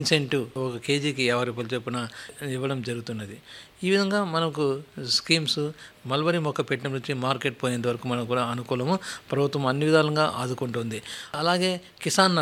Incentive ఒక కేజీకి 50 రూపాయలు చొప్పున ఇవ్వడం జరుగుతున్నది. ఈ విధంగా మనకు స్కీమ్స్ మల్బరీ మొక్క పెట్టిన నుంచి మార్కెట్ పోయేంత వరకు మనకు కూడా అనుకూలము. ప్రభుత్వం అన్ని విధాలుగా ఆదుకుంటుంది. అలాగే కిసాన్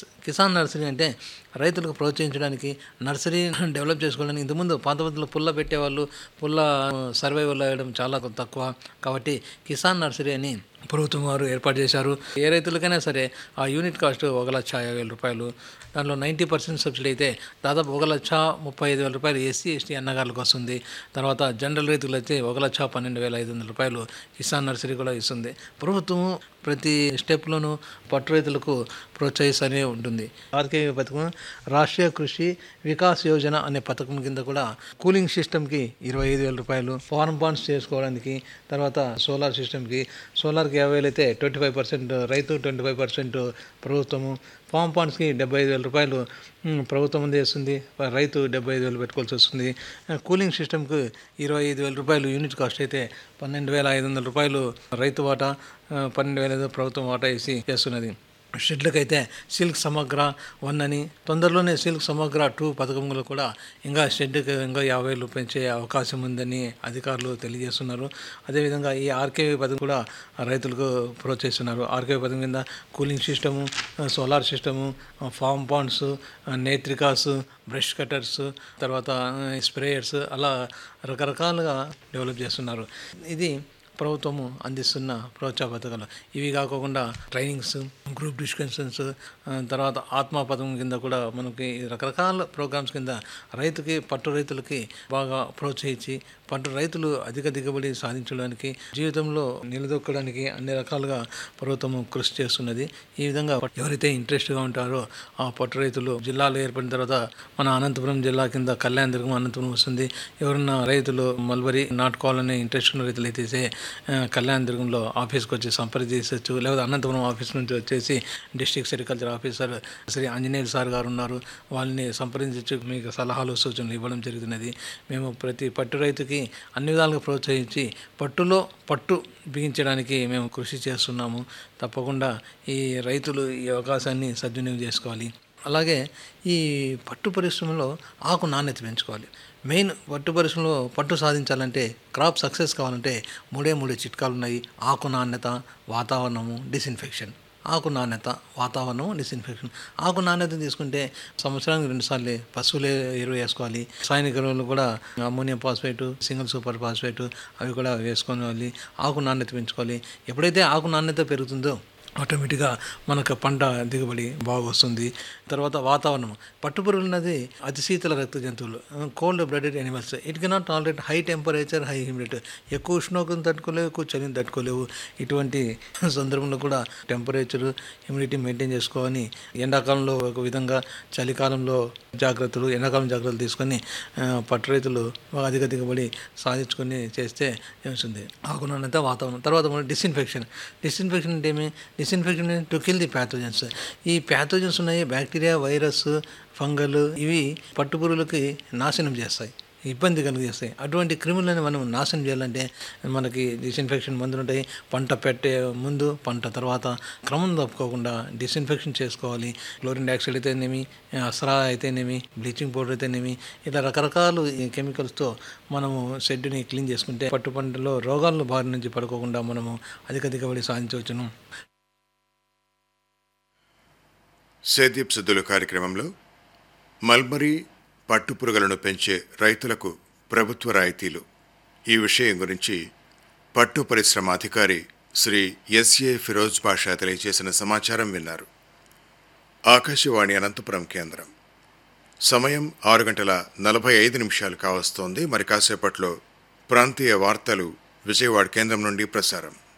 నర్సరీ అంటే రైతులకు ప్రోత్సహించడానికి, నర్సరీ డెవలప్ చేసుకోవడానికి. ఇంతకుముందు పాత పద్ధతిలో పుల్ల పెట్టేవాళ్ళు, పుల్ల సర్వైవల్ అయ్యడం చాలా తక్కువ. కాబట్టి కిసాన్ నర్సరీ అని ప్రభుత్వం వారు ఏర్పాటు చేశారు. ఏ రైతులకైనా సరే ఆ యూనిట్ కాస్ట్ 1,50,000 రూపాయలు. దాంట్లో 90% సబ్సిడీ అయితే దాదాపు 1,35,000 రూపాయలు ఎస్సీ ఎస్టీ అన్నగారులకు వస్తుంది. తర్వాత జనరల్ రైతులు అయితే 1,12,500 రూపాయలు కిసాన్ నర్సరీ కూడా ఇస్తుంది. ప్రభుత్వం ప్రతి స్టెప్లోనూ పట్టు రైతులకు ప్రోత్సహిస్తూనే ఉంటుంది. ఆర్కేవీ పథకం రాష్ట్రీయ కృషి వికాస్ యోజన అనే పథకం కింద కూడా కూలింగ్ సిస్టమ్కి 25,000 రూపాయలు, ఫార్మ్ పాండ్స్ చేసుకోవడానికి, తర్వాత సోలార్ సిస్టమ్కి, సోలార్కి 50,000 అయితే 25% రైతు, 25% ప్రభుత్వము. ఫామ్ పాండ్స్కి 75,000 రూపాయలు ప్రభుత్వం చేస్తుంది, రైతు 75,000 పెట్టుకోవాల్సి వస్తుంది. కూలింగ్ సిస్టమ్కి 25,000 రూపాయలు యూనిట్ కాస్ట్ అయితే 12,500 రూపాయలు రైతు వాటా, 12,500 ప్రభుత్వం వాటా వేసి చేస్తున్నది. షెడ్లకైతే సిల్క్ సమగ్ర 1 అని, తొందరలోనే సిల్క్ సమగ్ర 2 పథకంలో కూడా ఇంకా షెడ్కి ఇంకా 50,000 పెంచే అవకాశం ఉందని అధికారులు తెలియజేస్తున్నారు. అదేవిధంగా ఈ ఆర్కేవీ పథకం కూడా రైతులకు ప్రోత్సహిస్తున్నారు. ఆర్కేవీ పథకం కింద cooling system, solar system, form Pond's, నేత్రికాస్, brush cutters, తర్వాత స్ప్రేయర్స్, అలా రకరకాలుగా డెవలప్ చేస్తున్నారు. ఇది ప్రభుత్వము అందిస్తున్న ప్రోత్సాహ పథకాలు. ఇవి కాకుండా ట్రైనింగ్స్, గ్రూప్ డిస్కషన్స్, తర్వాత ఆత్మ పథకం కింద కూడా మనకి రకరకాల ప్రోగ్రామ్స్ కింద పట్టు రైతులకి బాగా ప్రోత్సహించి పట్టు రైతులు అధిక దిగుబడి సాధించడానికి, జీవితంలో నిలదొక్కడానికి అన్ని రకాలుగా ప్రభుత్వము కృషి చేస్తున్నది. ఈ విధంగా ఎవరైతే ఇంట్రెస్ట్గా ఉంటారో ఆ పట్టు రైతులు జిల్లాలో ఏర్పడిన తర్వాత మన అనంతపురం జిల్లా కింద కళ్యాణదుర్గం, అనంతపురం వస్తుంది. ఎవరన్నా రైతులు మల్బరీ నాటుకోవాలనే ఇంట్రెస్ట్ ఉన్న రైతులు అయితే కళ్యాణదుర్గంలో ఆఫీస్కి వచ్చి సంప్రదించవచ్చు. లేకపోతే అనంతపురం ఆఫీస్ నుంచి వచ్చేసి district sericulture officer Shri Anjaneyulu sir గారు ఉన్నారు. వాళ్ళని సంప్రదించవచ్చు, మీకు సలహాలు సూచనలు ఇవ్వడం జరుగుతున్నది. మేము ప్రతి పట్టు రైతుకి అన్ని విధాలుగా ప్రోత్సహించి పట్టు బిగించడానికి మేము కృషి చేస్తున్నాము. తప్పకుండా ఈ రైతులు ఈ అవకాశాన్ని సద్వినియోగం చేసుకోవాలి. అలాగే ఈ పట్టు పరిశ్రమలో ఆకు నాణ్యత పెంచుకోవాలి. మెయిన్ పట్టు పరిశ్రమలో పట్టు సాధించాలంటే, క్రాప్ సక్సెస్ కావాలంటే 3 చిట్కాలు ఉన్నాయి. ఆకు నాణ్యత, వాతావరణము, డిస్ఇన్ఫెక్షన్. ఆకు నాణ్యత, వాతావరణం, డిస్ఇన్ఫెక్షన్. ఆకు నాణ్యత తీసుకుంటే సంవత్సరానికి 2 సార్లు పశువుల ఎరువు వేసుకోవాలి. రసాయనిక ఎరువులు కూడా ammonium phosphate, single super phosphate అవి కూడా వేసుకోవాలి. ఆకు నాణ్యత పెంచుకోవాలి. ఎప్పుడైతే ఆకు నాణ్యత పెరుగుతుందో ఆటోమేటిక్గా మనకు పంట దిగుబడి బాగా వస్తుంది. తర్వాత వాతావరణం. పట్టుపురుగులు ఉన్నది అతి శీతల రక్త జంతువులు, cold blooded animals. It cannot tolerate high temperature, high humidity. ఎక్కువ ఉష్ణోగ్రతను తట్టుకోలేవు, ఎక్కువ చలిని తట్టుకోలేవు. ఇటువంటి సందర్భంలో కూడా టెంపరేచర్, హ్యూమిడిటీ మెయింటైన్ చేసుకోవాలి. ఎండాకాలంలో ఒక విధంగా, చలికాలంలో జాగ్రత్తలు, ఎండాకాలం జాగ్రత్తలు తీసుకొని పట్టు రైతులు అధిక దిగుబడి సాధించుకొని చేస్తే ఏమవుతుంది? ఆకు నాణ్యత, వాతావరణం. తర్వాత డిస్ఇన్ఫెక్షన్ అంటే ఏమి? Disinfection to kill the pathogens. ఈ ప్యాథోజన్స్ ఉన్నాయి, బ్యాక్టీరియా, వైరస్, ఫంగల్, ఇవి పట్టుపురుగులకి నాశనం చేస్తాయి, ఇబ్బంది కలిగజేస్తాయి. అటువంటి క్రిములను మనం నాశనం చేయాలంటే మనకి డిస్ఇన్ఫెక్షన్ మందులు ఉంటాయి. పంట పెట్టే ముందు, పంట తర్వాత క్రమం తప్పుకోకుండా డిస్ఇన్ఫెక్షన్ చేసుకోవాలి. క్లోరిన్ డయాక్సైడ్ అయితేనేమి, అస్రా అయితేనేమి, బ్లీచింగ్ పౌడర్ అయితేనేమి, ఇలా రకరకాల కెమికల్స్తో మనము షెడ్ని క్లీన్ చేసుకుంటే పట్టు పంటలో రోగాల బారి నుంచి పడుకోకుండా మనము అధిక దిగుబడి సాధించవచ్చును. సేద్యపు సిద్ధులు కార్యక్రమంలో మల్బరీ పట్టుపురుగులను పెంచే రైతులకు ప్రభుత్వ రాయితీలు, ఈ విషయం గురించి పట్టు పరిశ్రమ అధికారి శ్రీ ఎస్ఏ ఫిరోజ్ బాషా తెలియజేసిన సమాచారం విన్నారు. ఆకాశవాణి అనంతపురం కేంద్రం. సమయం 6:45 కావస్తోంది. మరి కాసేపట్లో ప్రాంతీయ వార్తలు విజయవాడ కేంద్రం నుండి ప్రసారం.